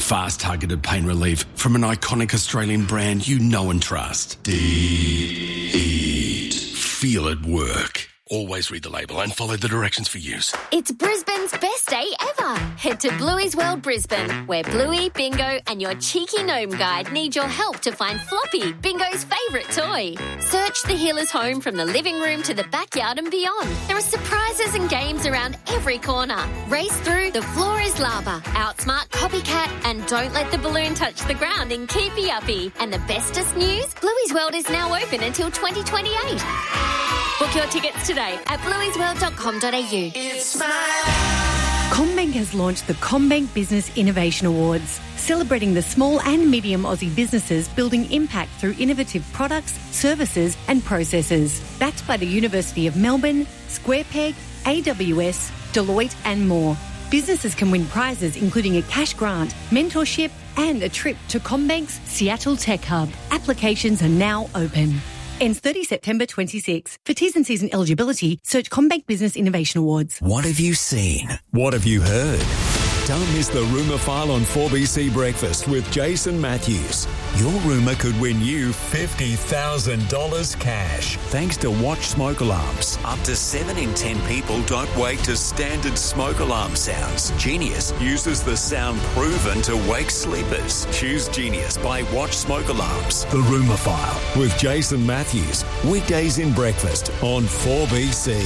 Fast, targeted pain relief from an iconic Australian brand you know and trust. Eat. Feel it work. Always read the label and follow the directions for use. It's Brisbane's best day ever. Head to Bluey's World Brisbane, where Bluey, Bingo and your cheeky gnome guide need your help to find Floppy, Bingo's favourite toy. Search the healer's home from the living room to the backyard and beyond. There are surprises and games around every corner. Race through The Floor is Lava, outsmart Copycat, and don't let the balloon touch the ground in Keepy Uppy. And the bestest news? Bluey's World is now open until 2028. Book your tickets today at blueysworld.com.au. CommBank has launched the CommBank Business Innovation Awards, celebrating the small and medium Aussie businesses building impact through innovative products, services and processes. Backed by the University of Melbourne, SquarePeg, AWS, Deloitte and more. Businesses can win prizes including a cash grant, mentorship and a trip to CommBank's Seattle Tech Hub. Applications are now open. Ends 30 September 26. For T's and C's and eligibility, search CommBank Business Innovation Awards. What have you seen? What have you heard? Don't miss the Rumour File on 4BC Breakfast with Jason Matthews. Your rumour could win you $50,000 cash. Thanks to Watch Smoke Alarms. Up to 7 in 10 people don't wake to standard smoke alarm sounds. Genius uses the sound proven to wake sleepers. Choose Genius by Watch Smoke Alarms. The Rumour File with Jason Matthews. Weekdays in breakfast on 4BC.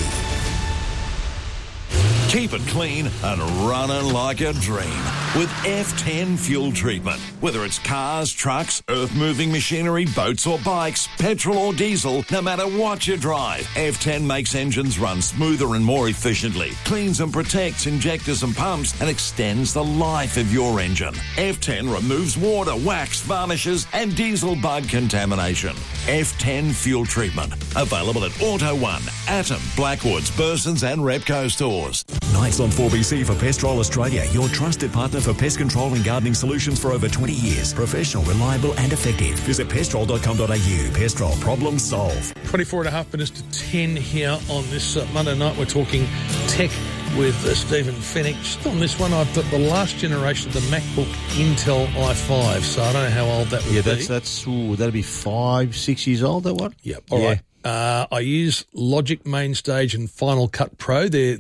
Keep it clean and running like a dream with F10 fuel treatment. Whether it's cars, trucks, earth-moving machinery, boats or bikes, petrol or diesel, no matter what you drive, F10 makes engines run smoother and more efficiently, cleans and protects injectors and pumps, and extends the life of your engine. F10 removes water, wax, varnishes and diesel bug contamination. F10 fuel treatment. Available at Auto One, Atom, Blackwoods, Burson's and Repco stores. Nights on 4BC for Pestrol Australia, your trusted partner for pest control and gardening solutions for over 20 years. Professional, reliable and effective. Visit pestrol.com.au. Pestrol, problem solved. 24 and a half minutes to 10 here on this Monday night. We're talking tech with Stephen Fennick. Just on this one, I've got the last generation of the MacBook Intel i5, so I don't know how old that would be. That'd be 5-6 years old, that one? Yep. All right. I use Logic Mainstage and Final Cut Pro. They're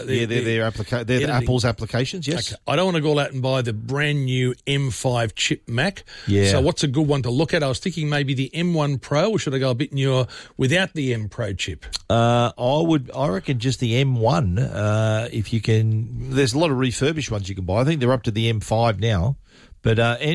Apple's applications, yes. Okay. I don't want to go out and buy the brand new M5 chip Mac. Yeah. So what's a good one to look at? I was thinking maybe the M1 Pro, or should I go a bit newer without the M Pro chip? I reckon just the M1, if you can. There's a lot of refurbished ones you can buy. I think they're up to the M5 now. But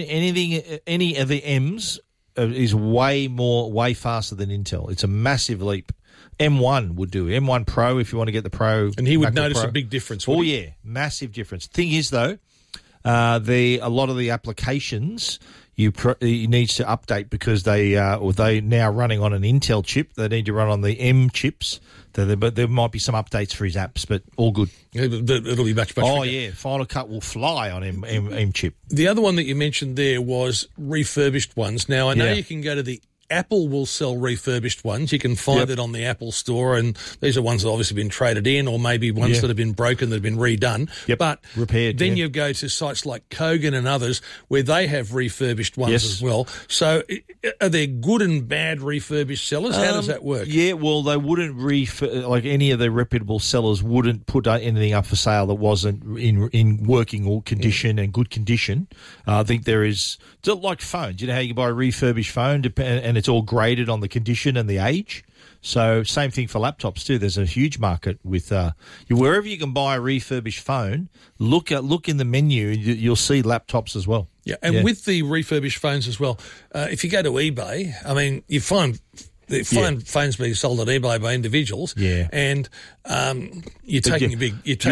any of the M's is way faster than Intel. It's a massive leap. M1 would do. M1 Pro, if you want to get the Pro. And he would MacBook notice Pro. A big difference. Oh, yeah, massive difference. Thing is, though, a lot of the applications you need to update because they now running on an Intel chip. They need to run on the M chips. But there might be some updates for his apps, but all good. It'll be much Oh, bigger. yeah. Final Cut will fly on M chip. The other one that you mentioned there was refurbished ones. Now, I know you can go to the Apple will sell refurbished ones. You can find it on the Apple store, and these are ones that have obviously been traded in or maybe ones that have been broken that have been redone. Yep. But repaired. Then you go to sites like Kogan and others where they have refurbished ones as well. So are there good and bad refurbished sellers? How does that work? Yeah, well, they wouldn't like any of the reputable sellers wouldn't put anything up for sale that wasn't in working or condition and good condition. I think there is, like phones. You know how you can buy a refurbished phone and it's all graded on the condition and the age. So same thing for laptops too. There's a huge market with wherever you can buy a refurbished phone. Look in the menu. You'll see laptops as well. Yeah, and with the refurbished phones as well. If you go to eBay, I mean, you find phones being sold at eBay by individuals. Yeah, and you're taking a bit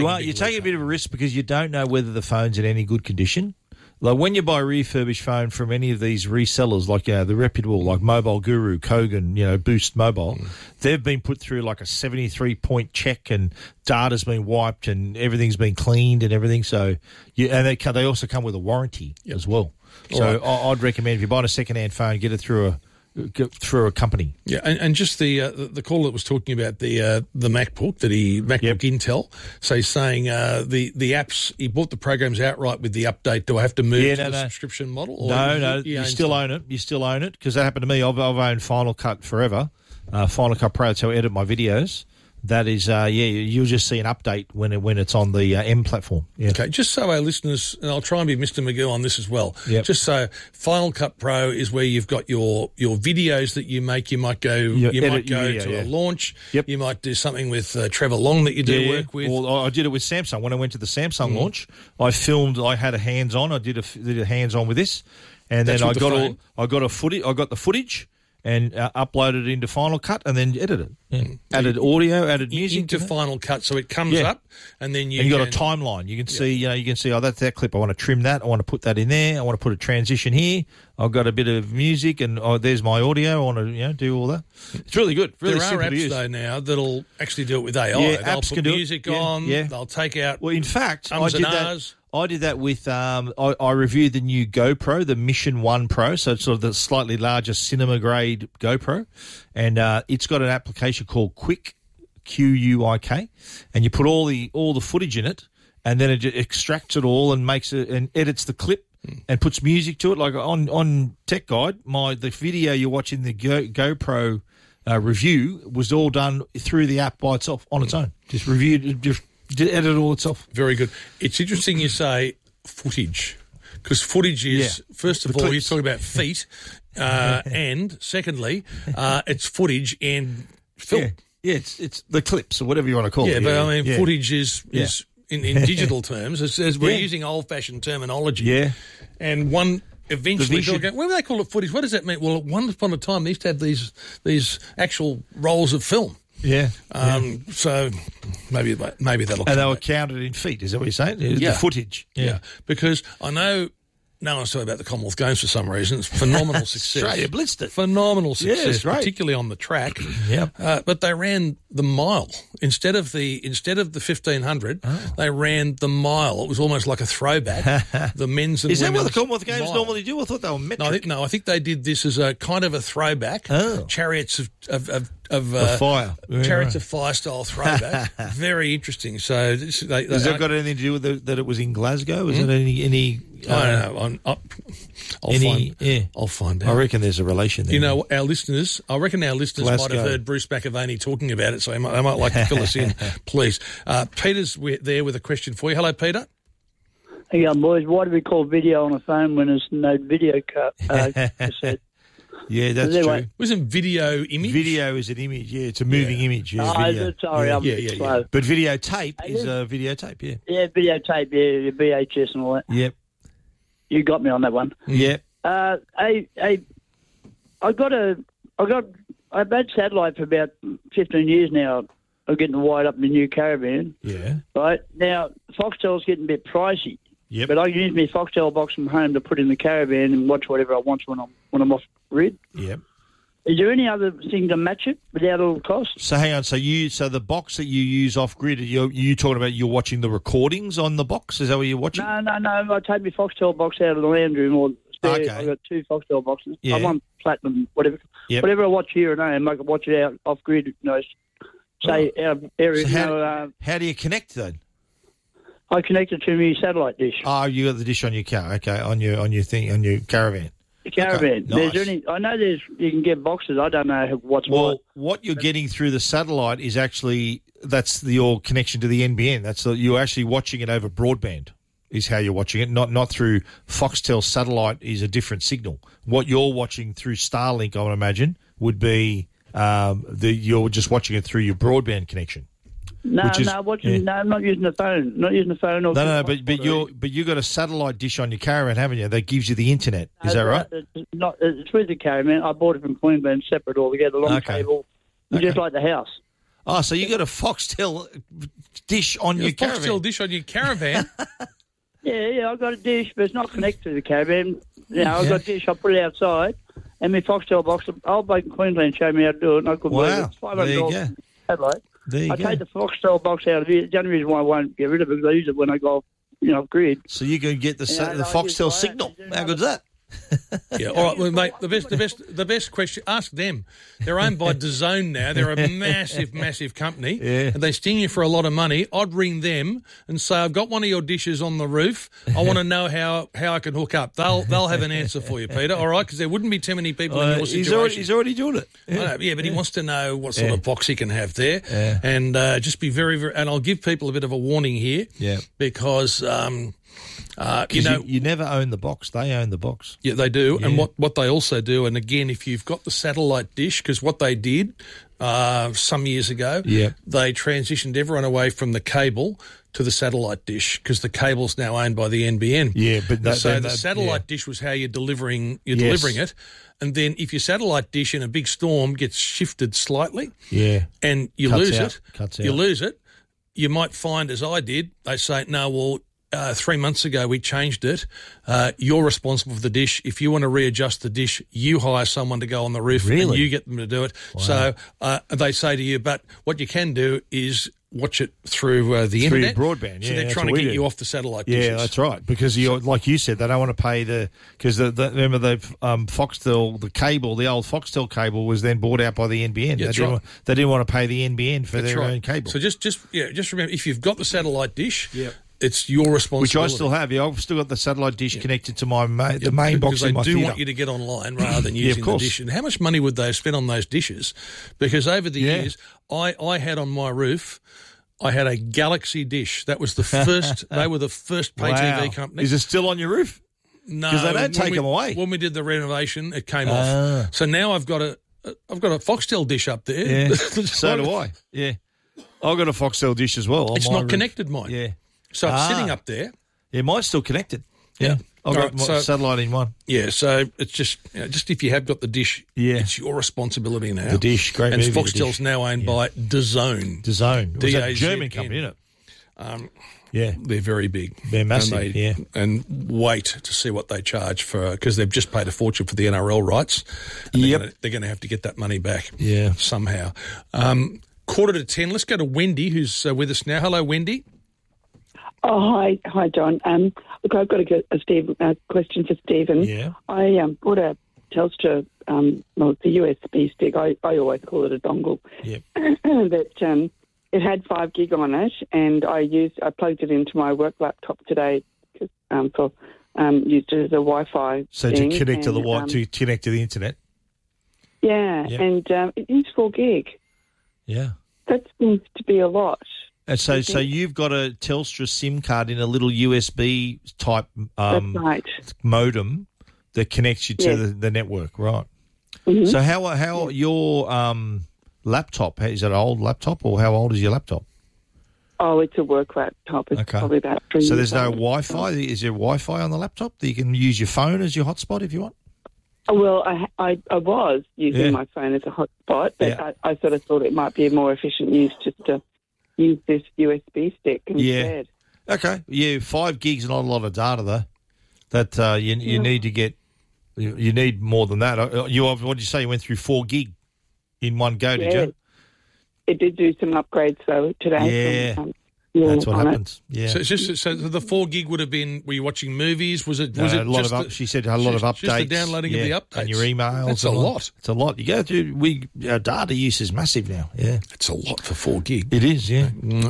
of a risk because you don't know whether the phone's in any good condition. Like when you buy a refurbished phone from any of these resellers, like the reputable, like Mobile Guru, Kogan, Boost Mobile, they've been put through like a 73-point check, and data's been wiped, and everything's been cleaned and everything. So, and they also come with a warranty as well. So I'd recommend if you're buying a second-hand phone, get it through through a company. Yeah, and just the caller that was talking about the MacBook Intel, so he's saying the apps, he bought the programs outright with the update. Do I have to move to the subscription model? Or No, you still own it. You still own it, because that happened to me. I've owned Final Cut forever. Final Cut Pro to edit my videos. That is, you'll just see an update when it's on the M platform. Yeah. Okay, just so our listeners, and I'll try and be Mr. Magoo on this as well. Yep. Just so Final Cut Pro is where you've got your videos that you make. You might go to a launch. Yep. You might do something with Trevor Long that you do work with. Or I did it with Samsung when I went to the Samsung launch. I filmed. I had a hands on. I did a hands on with this, and then I got the footage. And uploaded it into Final Cut and then edited it. Yeah. Added audio, added music into Final Cut, so it comes up, and then you got a timeline. You can see, oh, that's that clip. I want to trim that. I want to put that in there. I want to put a transition here. I've got a bit of music, and there's my audio. I want to do all that. It's really good. Really there are apps though now that'll actually do it with AI. Yeah, they'll apps put can do music it. on. Yeah. They'll take out. Well, in fact, I did that with, I reviewed the new GoPro, the Mission 1 Pro, so it's sort of the slightly larger cinema-grade GoPro, and it's got an application called Quick, Q-U-I-K, and you put all the footage in it, and then it just extracts it all and makes it and edits the clip and puts music to it. Like on Tech Guide, the video you're watching, the GoPro review, was all done through the app by itself, on its own. Just reviewed, just did edit all itself. Very good. It's interesting you say footage, because footage is, first of all, you're talking about feet, and secondly, it's footage and film. Yeah, it's the clips or whatever you want to call it. Yeah, but I mean, footage is in digital terms, as we're using old-fashioned terminology. Yeah. And one eventually people go, when do they call it footage? What does that mean? Well, once upon a time, they used to have these actual rolls of film. Yeah. So maybe that'll come. And they were counted in feet, is that what you're saying? Yeah. The footage. Yeah. Because I know no one's talking about the Commonwealth Games for some reason. It's phenomenal success. Australia blitzed it. Phenomenal success, right. particularly on the track. Yeah. But they ran the mile instead of the 1500. They ran the mile. It was almost like a throwback. The men's and is that women's what the Commonwealth Games mile. normally do? I thought they were metric. No, I think they did this as a kind of a throwback. Chariots of fire. Chariots of Fire style throwback. Very interesting. So has that got anything to do with that it was in Glasgow? Is it any I don't know. I'll find out. I reckon there's a relation there. You know, our listeners might have heard Bruce McAvaney talking about it, so they might like to fill us in, please. Peter's there with a question for you. Hello, Peter. Hey, boys. Why do we call video on a phone when there's no video cassette? Yeah, that's true. Wasn't video image? Video is an image, yeah. It's a moving image. Yeah, sorry, I'm slow. But videotape is a videotape, yeah. Yeah, videotape, yeah, VHS and all that. Yep. You got me on that one. Yep. I've had satellite for about 15 years now. I'm getting wired up in the new caravan. Yeah. Right? Now, Foxtel's getting a bit pricey. Yep. But I can use my Foxtel box from home to put in the caravan and watch whatever I want when I'm off grid. Yep. Is there any other thing to match it without all the cost? So hang on. So the box that you use off grid, you talking about you're watching the recordings on the box? Is that what you're watching? No. I take my Foxtel box out of the lounge room or spare. Okay. I've got 2 Foxtel boxes. Yeah. I want platinum, whatever. Yep. Whatever I watch here and there, I can watch it out off grid. Say our area. So how do you connect then? I connect it to my satellite dish. Oh, you got the dish on your car. Okay, on your caravan. The caravan. Okay, nice. I know you can get boxes. I don't know what's what. What you're getting through the satellite is actually your connection to the NBN. You're actually watching it over broadband. Is how you're watching it, not through Foxtel satellite. Is a different signal. What you're watching through Starlink, I would imagine, would be you're just watching it through your broadband connection. No, I'm not using the phone. Not using the phone. But you got a satellite dish on your caravan, haven't you? That gives you the internet. Is that right? It's with the caravan. I bought it from Queensland, separate altogether, long cable, just like the house. Oh, so you got a Foxtel dish on your caravan? Foxtel dish on your caravan? Yeah, I've got a dish, but it's not connected to the caravan. I've got a dish. I put it outside, and my Foxtel box. Old bloke in Queensland showed me how to do it, and I couldn't believe it. It's $500 satellite. I take the Foxtel box out of it. The only reason why I won't get rid of it is because I use it when I go off grid. So you can get the Foxtel signal. How good's that? Yeah, all right, well, mate. The best question. Ask them. They're owned by DAZN now. They're a massive company, and they sting you for a lot of money. I'd ring them and say, "I've got one of your dishes on the roof. I want to know how I can hook up." They'll have an answer for you, Peter. All right, because there wouldn't be too many people in your situation. He's already doing it. Yeah, but he wants to know what sort of box he can have there, and just be very, very. And I'll give people a bit of a warning here, because. You never own the box. They own the box. Yeah, they do. Yeah. And what they also do, and again, if you've got the satellite dish, because what they did some years ago, they transitioned everyone away from the cable to the satellite dish, because the cable's now owned by the NBN. Yeah, but the satellite dish was how you're delivering it. And then if your satellite dish in a big storm gets shifted slightly, and you lose it, you might find, as I did, they say, no, well, 3 months ago, we changed it. You're responsible for the dish. If you want to readjust the dish, you hire someone to go on the roof and you get them to do it. Wow. So they say to you, but what you can do is watch it through the internet. Through broadband, So they're trying to get you off the satellite dishes. Yeah, that's right. Because, like you said, they don't want to pay because remember the Foxtel, the cable, the old Foxtel cable was then bought out by the NBN. Yeah, they didn't want to pay the NBN for their own cable. So just remember, if you've got the satellite dish, it's your responsibility. Which I still have. Yeah, I've still got the satellite dish connected to my the main box in my theatre. Because they do want you to get online rather than using the dish. And how much money would they have spent on those dishes? Because over the years, I had on my roof, I had a Galaxy dish. That was the first. They were the first pay TV company. Is it still on your roof? No, because they don't take them away. When we did the renovation, it came off. So now I've got a Foxtel dish up there. Yeah. So do I. Yeah, I've got a Foxtel dish as well. It's not connected, mine. Yeah. So it's sitting up there. Yeah, mine's still connected. Yeah. I've got satellite in one. Yeah, so it's just if you have got the dish, it's your responsibility now. The dish, great movie. And Foxtel's now owned by DAZN. DAZN. Was that a German company, isn't it? They're very big. They're massive, and wait to see what they charge because they've just paid a fortune for the NRL rights. They're going to have to get that money back somehow. 9:45, let's go to Wendy, who's with us now. Hello, Wendy. Oh, hi, John. Look, I've got a question for Stephen. Yeah. I bought a Telstra, it's a USB stick. I always call it a dongle. Yep. That it had 5 gig on it, and I plugged it into my work laptop today used it as a Wi-Fi. So thing, to connect to connect to the internet. Yeah, and it used 4 gig. Yeah. That seems to be a lot. And so you've got a Telstra SIM card in a little USB type modem that connects you to the network, right? Mm-hmm. So how your laptop, is it an old laptop or how old is your laptop? Oh, it's a work laptop. It's probably about 3 years. So there's no Wi-Fi? Is there Wi-Fi on the laptop that you can use your phone as your hotspot if you want? Well, I was using my phone as a hotspot, but I sort of thought it might be a more efficient use just to use this USB stick instead. Okay. Yeah, 5 gigs is not a lot of data, though. That you need to get... You need more than that. What did you say? You went through 4 gig in one go, did you? It did do some upgrades, though, today. Yeah. That's what happens. Yeah. So it's just the 4 gig would have been. Were you watching movies? Was it? She said a lot of updates. Just the downloading of the updates and your emails. That's a lot. It's a lot. You go through. Our data use is massive now. Yeah, it's a lot for 4 gig. It is. Yeah.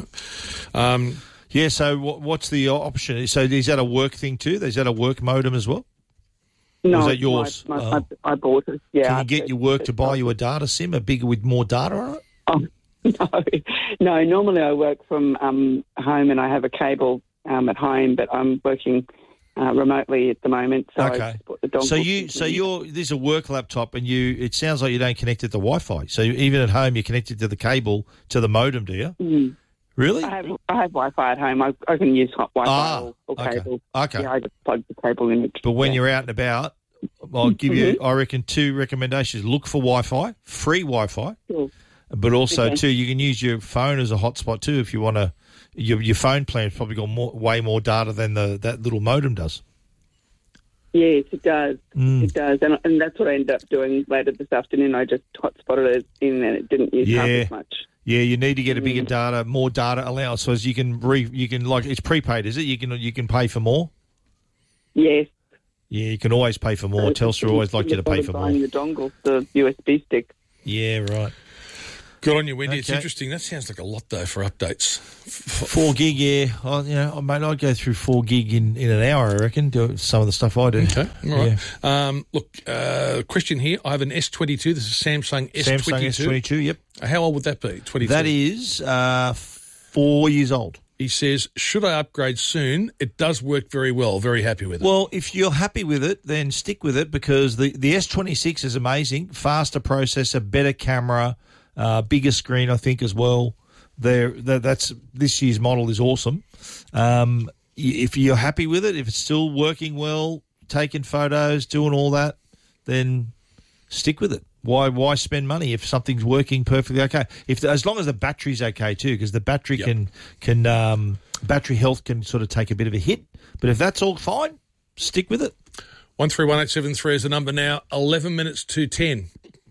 Yeah. So what's the option? So is that a work thing too? Is that a work modem as well? No, or is that yours? I bought it. Yeah. Can you get your work to buy you a data SIM, a bigger with more data on it? No. Normally I work from home and I have a cable at home, but I'm working remotely at the moment. So I just put the dongle. So this is a work laptop, and it sounds like you don't connect it to Wi-Fi. So even at home, you're connected to the cable to the modem, do you? Mm. Really? I have Wi-Fi at home. I can use Wi-Fi or cable. Okay. Yeah, I just plug the cable in. But when you're out and about, I'll give you, I reckon, 2 recommendations. Look for Wi-Fi, free Wi-Fi. Cool. But also, too, you can use your phone as a hotspot, too, if you want to. Your phone plan's probably got way more data than that little modem does. Yes, it does. It does. And that's what I ended up doing later this afternoon. I just hotspotted it in and it didn't use half as much. Yeah, you need to get a bigger data, more data allowance, so as you can like it's prepaid, is it? You can pay for more. Yes. Yeah, you can always pay for more. Telstra always like you to pay for more. Buying the dongle, the USB stick. Yeah, right. Good on you, Wendy. Okay. It's interesting. That sounds like a lot, though, for updates. 4 gig, yeah. Mate, I'd go through 4 gig in an hour, I reckon, do some of the stuff I do. Okay, all right. Yeah. Look, question here. I have an S22. This is Samsung S22. Samsung S22, yep. How old would that be? 22? That is 4 years old. He says, should I upgrade soon? It does work very well. Very happy with it. Well, if you're happy with it, then stick with it because the S26 is amazing. Faster processor, better camera, bigger screen, I think, as well. That's this year's model is awesome. If you're happy with it, if it's still working well, taking photos, doing all that, then stick with it. Why spend money if something's working perfectly okay? As long as the battery's okay too, because the battery can battery health can sort of take a bit of a hit. But if that's all fine, stick with it. 131873 is the number now. 11 minutes to 10.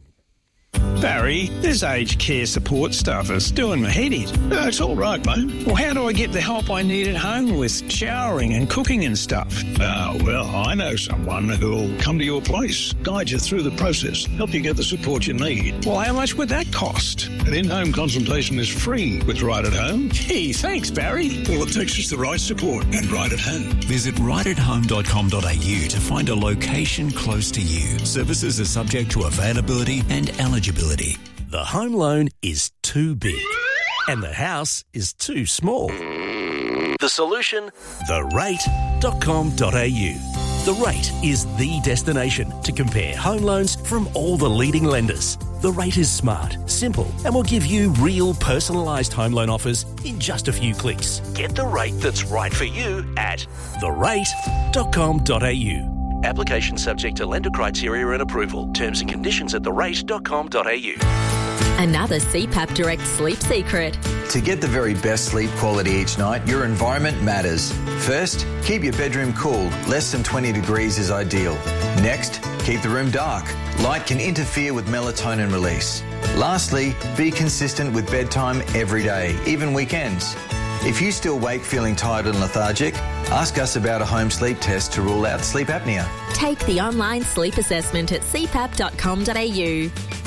Barry, this aged care support stuff is doing my head in. No, it's all right, mate. Well, how do I get the help I need at home with showering and cooking and stuff? Well, I know someone who'll come to your place, guide you through the process, help you get the support you need. Well, how much would that cost? An in-home consultation is free with Right at Home. Gee, thanks, Barry. All it takes is the right support and Right at Home. Visit rightathome.com.au to find a location close to you. Services are subject to availability and eligibility. The home loan is too big and the house is too small. The solution? therate.com.au. The Rate is the destination to compare home loans from all the leading lenders. The Rate is smart, simple, and will give you real personalised home loan offers in just a few clicks. Get the rate that's right for you at therate.com.au. Application subject to lender criteria and approval. Terms and conditions at therate.com.au. Another CPAP Direct sleep secret. To get the very best sleep quality each night, your environment matters. First, keep your bedroom cool. Less than 20 degrees is ideal. Next, keep the room dark. Light can interfere with melatonin release. Lastly, be consistent with bedtime every day, even weekends. If you still wake feeling tired and lethargic, ask us about a home sleep test to rule out sleep apnea. Take the online sleep assessment at cpap.com.au.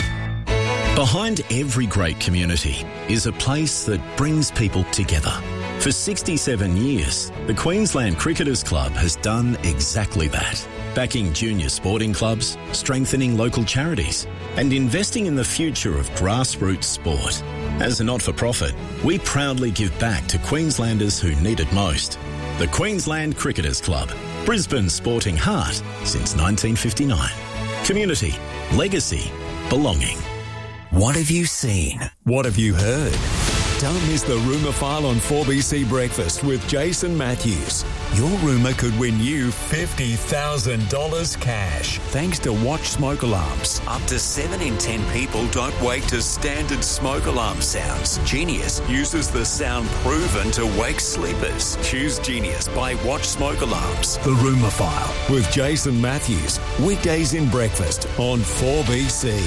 Behind every great community is a place that brings people together. For 67 years, the Queensland Cricketers Club has done exactly that. Backing junior sporting clubs, strengthening local charities, and investing in the future of grassroots sport. As a not-for-profit, we proudly give back to Queenslanders who need it most. The Queensland Cricketers Club, Brisbane's sporting heart since 1959. Community, legacy, belonging. What have you seen? What have you heard? Don't miss the Rumour File on 4BC Breakfast with Jason Matthews. Your rumour could win you $50,000 cash. Thanks to Watch Smoke Alarms. Up to 7 in 10 people don't wake to standard smoke alarm sounds. Genius uses the sound proven to wake sleepers. Choose Genius by Watch Smoke Alarms. The Rumour File with Jason Matthews. Weekdays in breakfast on 4BC.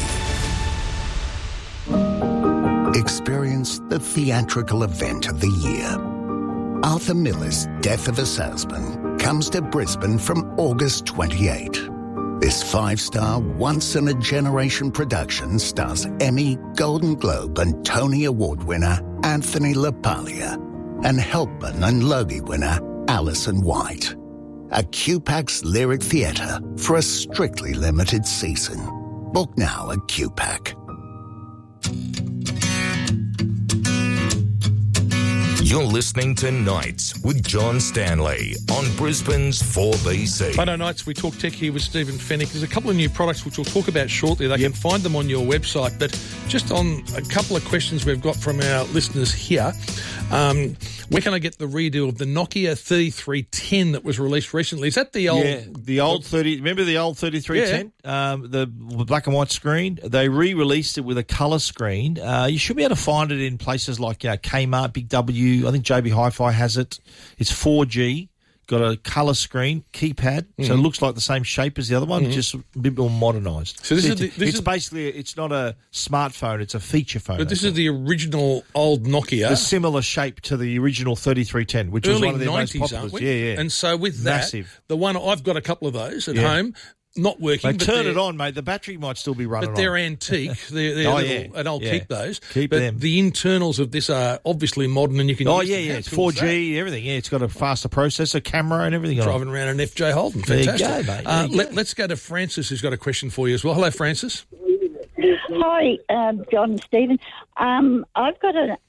Experience the theatrical event of the year. Arthur Miller's Death of a Salesman comes to Brisbane from August 28. This 5-star, once-in-a-generation production stars Emmy, Golden Globe and Tony Award winner Anthony LaPaglia and Helpman and Logie winner Alison White. A QPAC's Lyric Theatre for a strictly limited season. Book now at QPAC. You're listening to Nights with John Stanley on Brisbane's 4BC. Monday nights, we talk tech here with Stephen Fennick. There's a couple of new products which we'll talk about shortly. They can find them on your website. But just on a couple of questions we've got from our listeners here. Where can I get the redo of the Nokia 3310 that was released recently? Is that the old... Yeah, the old 30... Remember the old 3310? Yeah. The black and white screen? They re-released it with a colour screen. You should be able to find it in places like Kmart, Big W. I think JB Hi-Fi has it. It's 4G, got a colour screen, keypad, so it looks like the same shape as the other one, just a bit more modernised. So it's not a smartphone, it's a feature phone. But this is the original old Nokia. The similar shape to the original 3310, which was one of their most popular. Aren't we? Yeah. And so with that, the one, I've got a couple of those at home. Not working. They turn it on, mate. The battery might still be running on. But they're antique. And I'll keep those. Keep but them. The internals of this are obviously modern, and you can use them. It's 4G, everything. Yeah, it's got a faster processor, camera and everything. Driving around an FJ Holden. Fantastic. There you go, mate. Let's go to Francis, who's got a question for you as well. Hello, Francis. Hi, John and Stephen. I've got an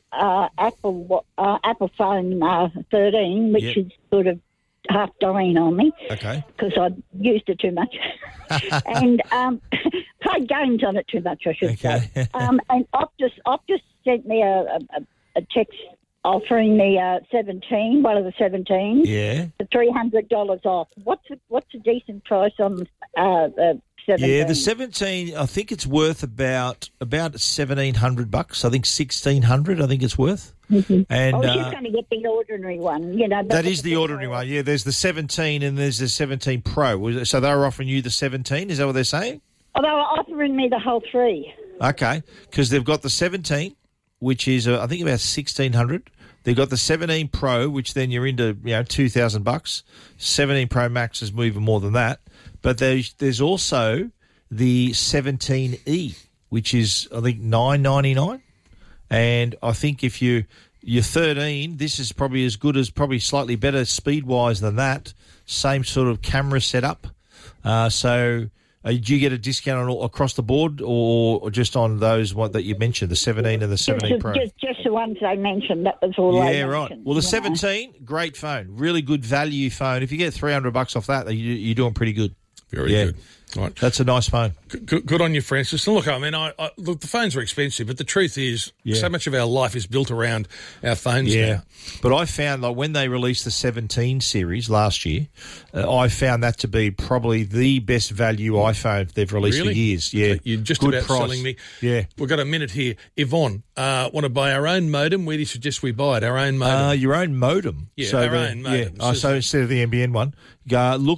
Apple phone 13, which is sort of half dying on me. Okay. Because I used it too much. And played games on it too much, I should say. And Optus sent me a text offering me one of the 17s. Yeah. For $300 off. What's a decent price on the 17? Yeah, the 17, I think it's worth about $1,700. I think $1,600. I think it's worth. Mm-hmm. And I was just going to get the ordinary one, That is the ordinary one. Yeah, there's the 17 and there's the 17 Pro. So they were offering you the 17. Is that what they're saying? Oh, they were offering me the whole three. Okay, because they've got the 17, which is I think about $1,600. They've got the 17 Pro, which then you're into $2,000. 17 Pro Max is moving more than that. But there's also the 17E, which is I think $999. And I think if you're 13, this is probably as good as, probably slightly better speed-wise than that. Same sort of camera setup. So do you get a discount across the board or just on those that you mentioned, the 17 and the 17 Pro? Just the ones I mentioned. That was all I mentioned. Yeah, right. Well, the 17, great phone. Really good value phone. If you get $300 off that, you're doing pretty good. Very good. Right. That's a nice phone. Good on you, Francis. And look, I mean, look, the phones are expensive, but the truth is so much of our life is built around our phones now. But I found, like, when they released the 17 series last year, I found that to be probably the best value iPhone they've released for years. Yeah. Okay, you're just good about price. selling me. Yeah. We've got a minute here. Yvonne, want to buy our own modem? Where do you suggest we buy it? Our own modem? Your own modem. Yeah, our own modem. Yeah. So instead of the NBN one, you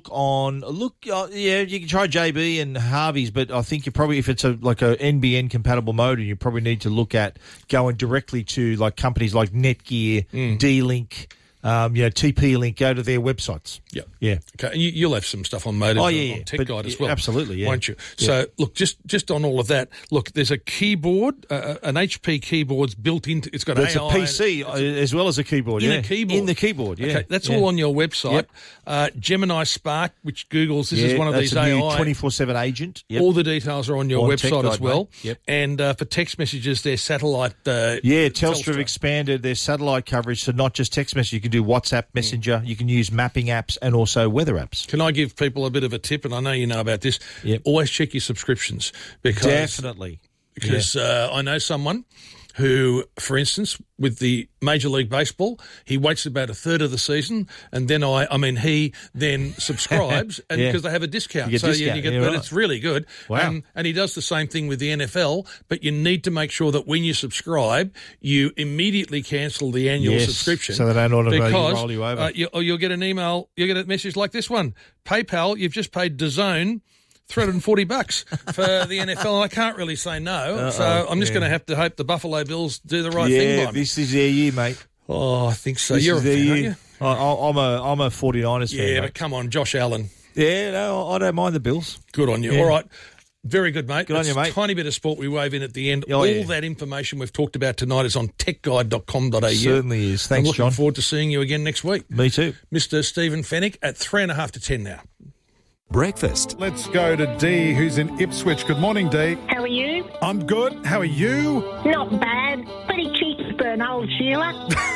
can try JB and Harvey's, but I think you probably, if it's like a NBN compatible modem, you probably need to look at going directly to like companies like Netgear, D-Link, TP-Link. Go to their websites. Yeah. Okay, and you'll have some stuff on modems on Tech Guide as well. Absolutely, won't you? Yeah. So, look, just on all of that, look, there's a keyboard, an HP keyboard's built into. It's got That's AI. It's a PC as well as a keyboard. In a keyboard. In the keyboard. Yeah. Okay, that's all on your website. Gemini Spark, which Google's. This is one of these AI 24/7 agent. All the details are on your website as well. Yep. And for text messages, their satellite. Telstra have expanded their satellite coverage to not just text message. You can do WhatsApp, Messenger. You can use mapping apps and also weather apps. Can I give people a bit of a tip? And I know you know about this. Always check your subscriptions. Definitely. Because I know someone who, for instance, with the Major League Baseball, he waits about a third of the season, and then he then subscribes, and because they have a discount. You get but it's really good. Wow. And he does the same thing with the NFL, but you need to make sure that when you subscribe, you immediately cancel the annual subscription. So they don't automatically roll you over. You'll get an email, you'll get a message like this one. PayPal, you've just paid DAZN $340 for the NFL, and I can't really say no. So I'm just going to have to hope the Buffalo Bills do the right thing by me. This is their year, mate. Oh, I think so. You're a fan, aren't you? I'm a 49ers fan. Yeah, but come on, Josh Allen. Yeah, no, I don't mind the Bills. Good on you. Yeah. All right. Very good, mate. Good on you, mate. A tiny bit of sport we wave in at the end. All that information we've talked about tonight is on techguide.com.au. Certainly is. Thanks, I'm John. looking forward to seeing you again next week. Me too. Mr. Stephen Fennick at 9:30 to 10 now. Breakfast. Let's go to Dee, who's in Ipswich. Good morning, Dee. How are you? I'm good. How are you? Not bad. Pretty cheeky for an old Sheila.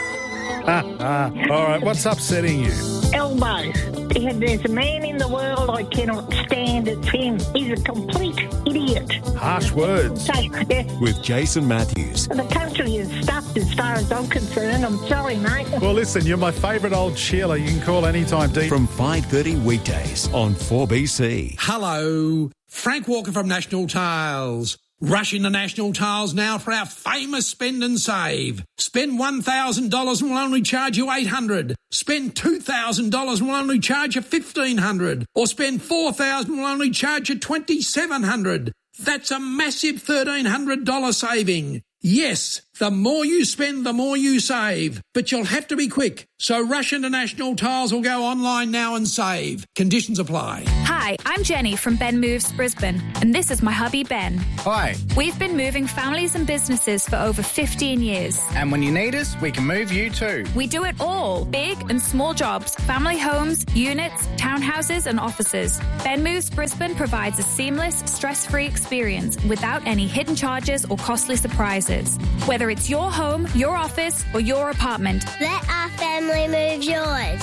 All right, what's upsetting you? Elbows. There's a man in the world I cannot stand. It's him. He's a complete idiot. Harsh words. So, With Jason Matthews. The country is stuffed as far as I'm concerned. I'm sorry, mate. Well, listen, you're my favourite old Sheila. You can call anytime, Dee. From 5:30 weekdays on 4BC. Hello, Frank Walker from National Tiles. Rush into National Tiles now for our famous spend and save. Spend $1,000 and we'll only charge you $800. Spend $2,000 and we'll only charge you $1,500. Or spend $4,000 and we'll only charge you $2,700. That's a massive $1,300 saving. Yes, the more you spend, the more you save. But you'll have to be quick. So rush into National Tiles or go online now and save. Conditions apply. Hi, I'm Jenny from Ben Moves Brisbane, and this is my hubby Ben. Hi. We've been moving families and businesses for over 15 years. And when you need us, we can move you too. We do it all. Big and small jobs, family homes, units, townhouses and offices. Ben Moves Brisbane provides a seamless, stress-free experience without any hidden charges or costly surprises. Whether it's your home, your office or your apartment. Let our family move yours.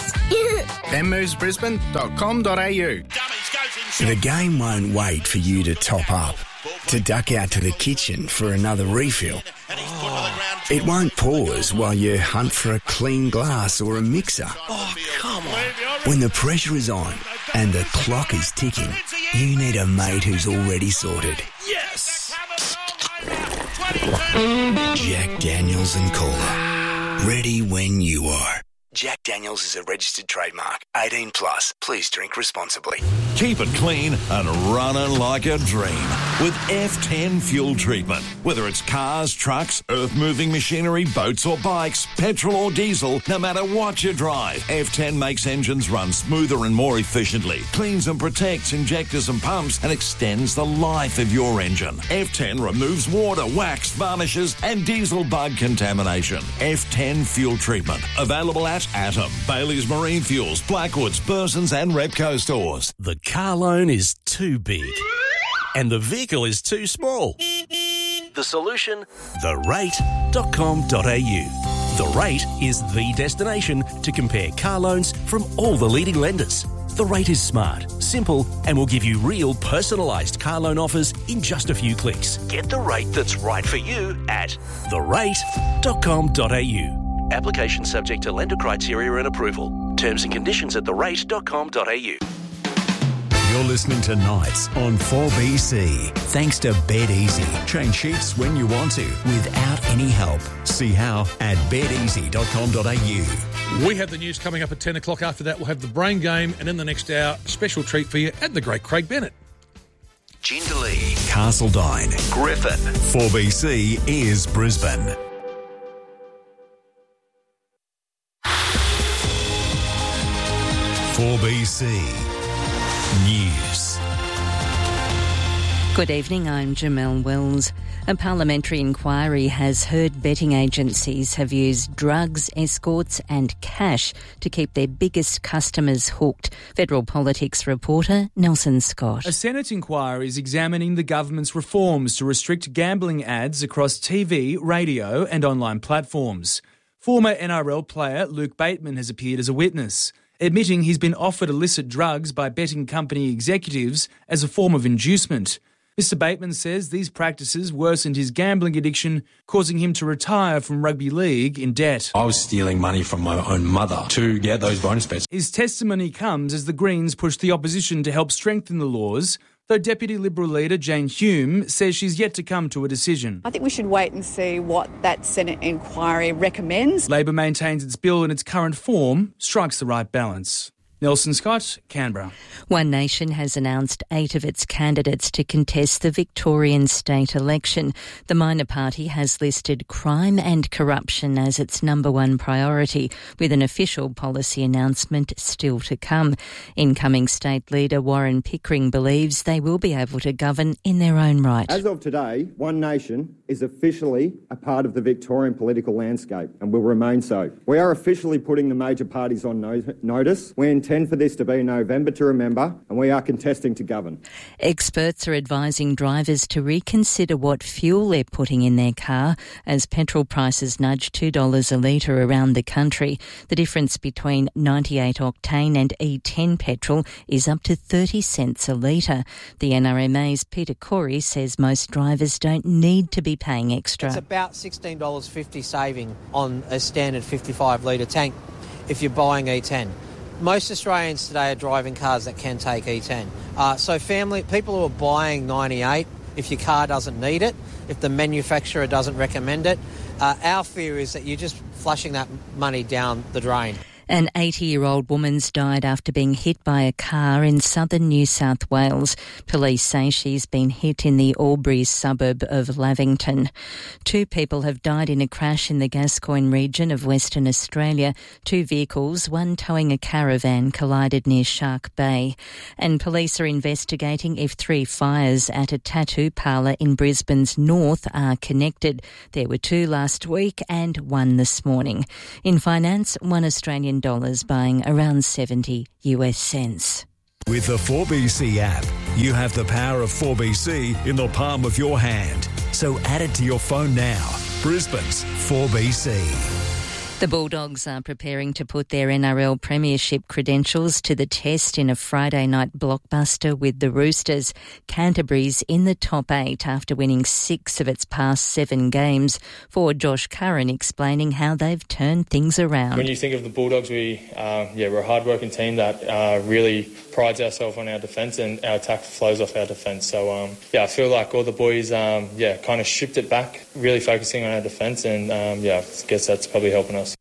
benmovesbrisbane.com.au. The game won't wait for you to top up, to duck out to the kitchen for another refill. It won't pause while you hunt for a clean glass or a mixer. Oh, come on. When the pressure is on and the clock is ticking, you need a mate who's already sorted. Yes! Jack Daniels and Cola. Ready when you are. Jack Daniels is a registered trademark. 18 plus. Please drink responsibly. Keep it clean and running like a dream with F10 fuel treatment. Whether it's cars, trucks, earth-moving machinery, boats or bikes, petrol or diesel, no matter what you drive, F10 makes engines run smoother and more efficiently, cleans and protects injectors and pumps, and extends the life of your engine. F10 removes water, wax, varnishes, and diesel bug contamination. F10 fuel treatment. Available at Atom, Bailey's Marine Fuels, Blackwoods, Burson's and Repco stores. The car loan is too big and the vehicle is too small. The solution? therate.com.au. The Rate is the destination to compare car loans from all the leading lenders. The Rate is smart, simple, and will give you real personalised car loan offers in just a few clicks. Get the rate that's right for you at therate.com.au. Application subject to lender criteria and approval. Terms and conditions at therate.com.au. You're listening to Nights on 4BC. Thanks to BetEasy. Change sheets when you want to without any help. See how at beteasy.com.au. We have the news coming up at 10 o'clock. After that, we'll have the Brain Game. And in the next hour, special treat for you and the great Craig Bennett. Jindalee, Castledine, Griffin. 4BC is Brisbane. For BC News. Good evening, I'm Jamelle Wells. A parliamentary inquiry has heard betting agencies have used drugs, escorts and cash to keep their biggest customers hooked. Federal Politics reporter Nelson Scott. A Senate inquiry is examining the government's reforms to restrict gambling ads across TV, radio and online platforms. Former NRL player Luke Bateman has appeared as a witness, admitting he's been offered illicit drugs by betting company executives as a form of inducement. Mr. Bateman says these practices worsened his gambling addiction, causing him to retire from rugby league in debt. I was stealing money from my own mother to get those bonus bets. His testimony comes as the Greens push the opposition to help strengthen the laws, though Deputy Liberal leader Jane Hume says she's yet to come to a decision. I think we should wait and see what that Senate inquiry recommends. Labor maintains its bill in its current form strikes the right balance. Nelson Scott, Canberra. One Nation has announced 8 of its candidates to contest the Victorian state election. The minor party has listed crime and corruption as its number one priority, with an official policy announcement still to come. Incoming state leader Warren Pickering believes they will be able to govern in their own right. As of today, One Nation is officially a part of the Victorian political landscape and will remain so. We are officially putting the major parties on notice. We intend for this to be November to remember, and we are contesting to govern. Experts are advising drivers to reconsider what fuel they're putting in their car as petrol prices nudge $2 a litre around the country. The difference between 98 octane and E10 petrol is up to 30 cents a litre. The NRMA's Peter Corey says most drivers don't need to be paying extra. It's about $16.50 saving on a standard 55-litre tank if you're buying E10. Most Australians today are driving cars that can take E10. So people who are buying 98 if your car doesn't need it, if the manufacturer doesn't recommend it. Our fear is that you're just flushing that money down the drain. An 80-year-old woman's died after being hit by a car in southern New South Wales. Police say she's been hit in the Albury suburb of Lavington. 2 people have died in a crash in the Gascoyne region of Western Australia. 2 vehicles, one towing a caravan, collided near Shark Bay. And police are investigating if 3 fires at a tattoo parlour in Brisbane's north are connected. There were 2 last week and 1 this morning. In finance, 1 Australian dollars buying around 70 US cents. With the 4BC app, you have the power of 4BC in the palm of your hand. So add it to your phone now. Brisbane's 4BC. The Bulldogs are preparing to put their NRL premiership credentials to the test in a Friday night blockbuster with the Roosters. Canterbury's in the top 8 after winning 6 of its past 7 games. For Josh Curran explaining how they've turned things around. When you think of the Bulldogs, we're a hard-working team that really prides ourselves on our defence, and our attack flows off our defence. So, I feel like all the boys, kind of shipped it back, really focusing on our defence, and, I guess that's probably helping us.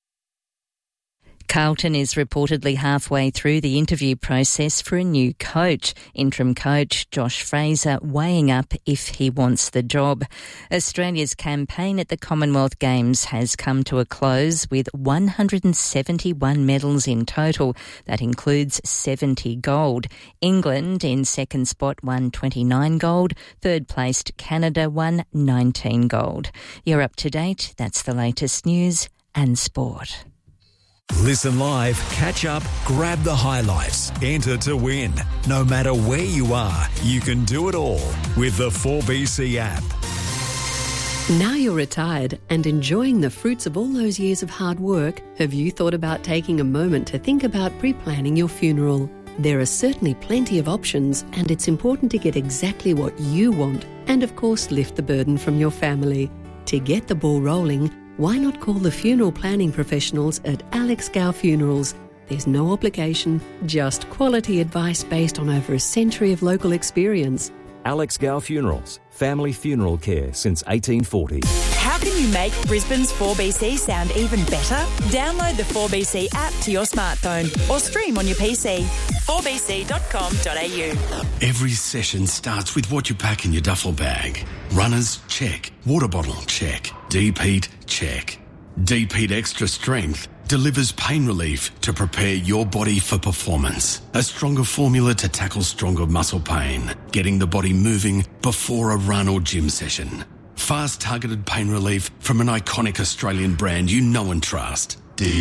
Carlton is reportedly halfway through the interview process for a new coach. Interim coach Josh Fraser weighing up if he wants the job. Australia's campaign at the Commonwealth Games has come to a close with 171 medals in total. That includes 70 gold. England in second spot won 29 gold. Third placed Canada won 19 gold. You're up to date. That's the latest news and sport. Listen live, catch up, grab the highlights, enter to win. No matter where you are, you can do it all with the 4BC app. Now you're retired and enjoying the fruits of all those years of hard work, have you thought about taking a moment to think about pre-planning your funeral? There are certainly plenty of options, and it's important to get exactly what you want and, of course, lift the burden from your family. To get the ball rolling, why not call the funeral planning professionals at Alex Gow Funerals? There's no obligation, just quality advice based on over a century of local experience. Alex Gow Funerals, family funeral care since 1840. How can you make Brisbane's 4BC sound even better? Download the 4BC app to your smartphone or stream on your PC. 4bc.com.au. Every session starts with what you pack in your duffel bag. Runners, check. Water bottle, check. Deep heat, check. Deep Heat Extra Strength delivers pain relief to prepare your body for performance. A stronger formula to tackle stronger muscle pain, getting the body moving before a run or gym session. Fast targeted pain relief from an iconic Australian brand you know and trust.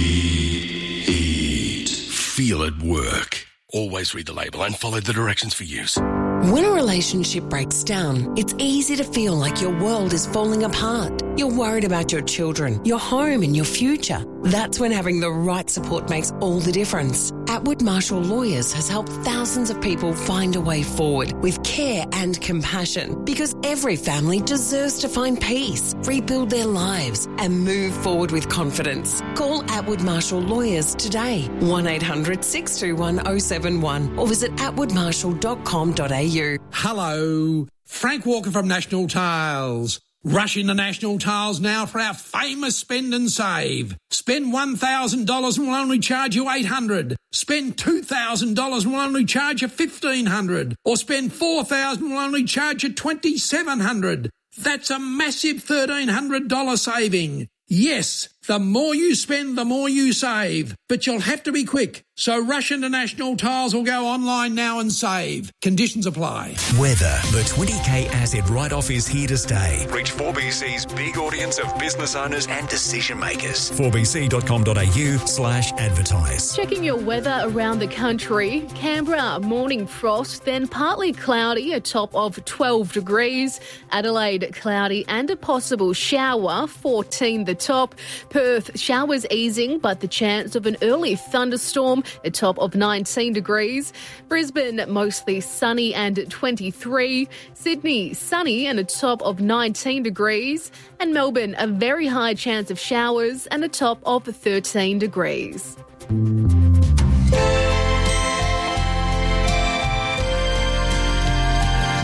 Deep. Feel it work. Always read the label and follow the directions for use. When a relationship breaks down, it's easy to feel like your world is falling apart. You're worried about your children, your home and your future. That's when having the right support makes all the difference. Atwood Marshall Lawyers has helped thousands of people find a way forward with care and compassion, because every family deserves to find peace, rebuild their lives and move forward with confidence. Call Atwood Marshall Lawyers today, 1800 621 071 or visit atwoodmarshall.com.au. Hello, Frank Walker from National Tiles. Rush into National Tiles now for our famous spend and save. Spend $1,000 and we'll only charge you $800. Spend $2,000 and we'll only charge you $1,500. Or spend $4,000 and we'll only charge you $2,700. That's a massive $1,300 saving. Yes, the more you spend, the more you save. But you'll have to be quick. So rush into National Tiles or go online now and save. Conditions apply. Weather. The 20K asset write-off is here to stay. Reach 4BC's big audience of business owners and decision makers. 4bc.com.au/advertise. Checking your weather around the country. Canberra, morning frost, then partly cloudy, a top of 12 degrees. Adelaide, cloudy and a possible shower, 14 the top. Perth, showers easing, but the chance of an early thunderstorm, a top of 19 degrees. Brisbane, mostly sunny and 23. Sydney, sunny and a top of 19 degrees. And Melbourne, a very high chance of showers and a top of 13 degrees.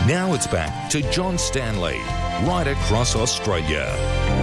Now it's back to John Stanley, right across Australia.